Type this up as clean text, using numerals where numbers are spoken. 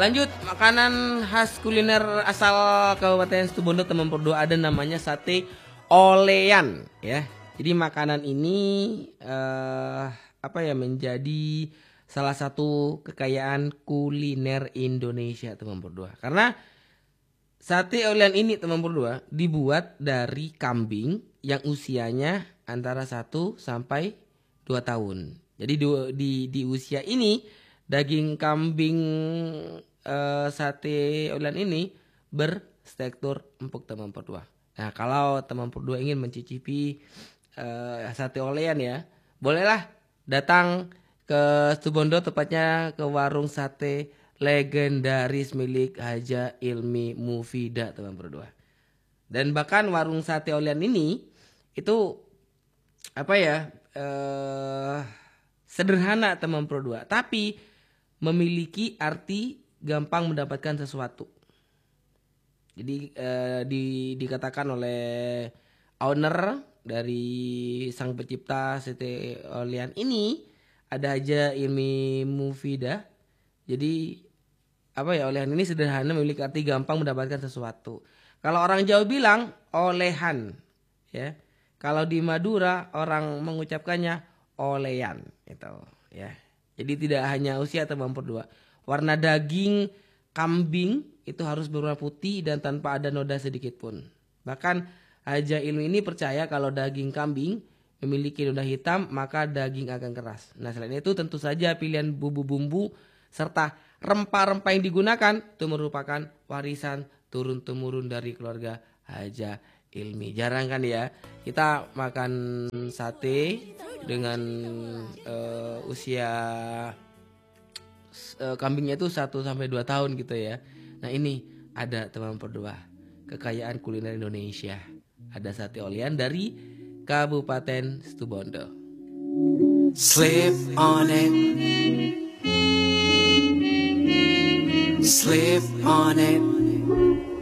Lanjut, makanan khas kuliner asal Kabupaten Situbondo teman berdua ada namanya sate olean ya. Jadi makanan ini menjadi salah satu kekayaan kuliner Indonesia teman berdua. Karena sate olean ini teman berdua dibuat dari kambing yang usianya antara 1 sampai 2 tahun. Jadi di usia ini daging kambing sate olean ini bertekstur empuk teman berdua. Nah, kalau teman berdua ingin mencicipi sate olean ya, bolehlah datang ke Situbondo, tepatnya ke warung sate legendaris milik Haja Ilmi Mufida teman berdua. Dan bahkan warung sate olean ini itu sederhana teman berdua, tapi memiliki arti gampang mendapatkan sesuatu. Jadi dikatakan oleh owner dari sang pencipta sate olean ini ada Haja Ilmi Mufida. Jadi olehan ini sederhana, memiliki arti gampang mendapatkan sesuatu. Kalau orang Jawa bilang olehan ya. Kalau di Madura orang mengucapkannya olean gitu ya. Jadi tidak hanya usia teman berdua. Warna daging kambing itu harus berwarna putih dan tanpa ada noda sedikit pun. Bahkan Haja Ilmi ini percaya kalau daging kambing memiliki noda hitam maka daging akan keras. Nah, selain itu tentu saja pilihan bumbu-bumbu serta rempah-rempah yang digunakan itu merupakan warisan turun-temurun dari keluarga Haja Ilmi. Jarang kan ya kita makan sate dengan usia kambingnya itu 1 sampai 2 tahun gitu ya. Nah, ini ada teman berdua kekayaan kuliner Indonesia. Ada sate olean dari Kabupaten Situbondo. Sleep on it. Sleep on it.